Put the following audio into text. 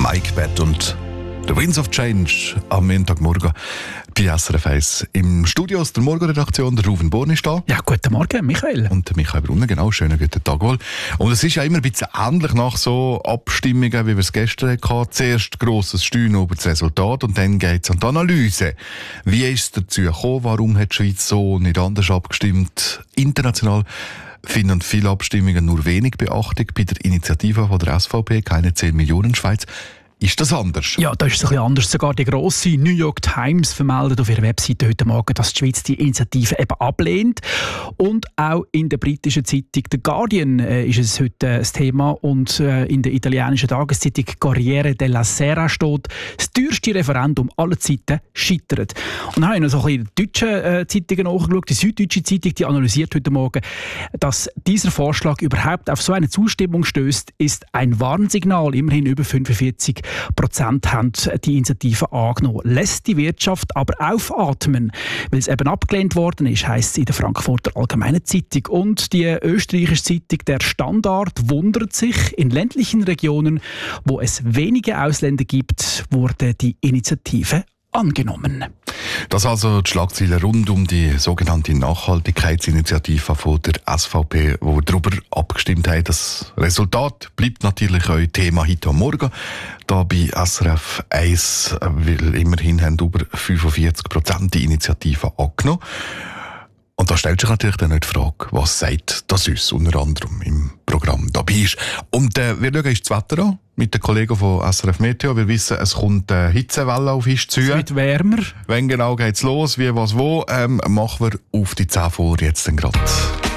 Mike Bett und The Winds of Change am Montagmorgen bei SRF 1. Im Studio aus der Morgenredaktion, der Ruven Born ist da. Ja, guten Morgen, Michael. Und der Michael Brunner, genau, schönen guten Tag wohl. Und es ist ja immer ein bisschen ähnlich nach so Abstimmungen, wie wir es gestern hatten. Zuerst grosses Steuern über das Resultat und dann geht es an die Analyse. Wie ist es dazu gekommen? Warum hat die Schweiz so nicht anders abgestimmt? International finden viele Abstimmungen nur wenig Beachtung. Bei der Initiative von der SVP, keine 10 Millionen Schweiz. Ist das anders? Ja, das ist ein bisschen anders. Sogar die grosse New York Times vermeldet auf ihrer Webseite heute Morgen, dass die Schweiz die Initiative eben ablehnt. Und auch in der britischen Zeitung The Guardian ist es heute das Thema. Und in der italienischen Tageszeitung Corriere della Sera steht, das teuerste Referendum aller Zeiten scheitert. Und dann habe ich noch so ein bisschen die deutschen Zeitungen nachgeschaut. Die Süddeutsche Zeitung, die analysiert heute Morgen, dass dieser Vorschlag überhaupt auf so eine Zustimmung stößt, ist ein Warnsignal. Immerhin über 45% haben die Initiative angenommen. Lässt die Wirtschaft aber aufatmen, weil es eben abgelehnt worden ist, heisst es in der Frankfurter Allgemeinen Zeitung. Und die österreichische Zeitung Der Standard wundert sich, in ländlichen Regionen, wo es wenige Ausländer gibt, wurde die Initiative angenommen. Das also die Schlagzeilen rund um die sogenannte Nachhaltigkeitsinitiative von der SVP, wo wir darüber abgestimmt haben. Das Resultat bleibt natürlich euer Thema heute Morgen. Da bei SRF 1, weil immerhin haben über 45% die Initiative angenommen. Und da stellt sich natürlich dann die Frage, was sagt das uns unter anderem im Programm dabei ist. Und wir schauen uns das Wetter an mit den Kollegen von SRF Meteo. Wir wissen, es kommt eine Hitzewelle auf uns zu. Es wird wärmer. Wenn genau geht's los, wie, was, wo, machen wir auf die 10 vor jetzt dann gerade.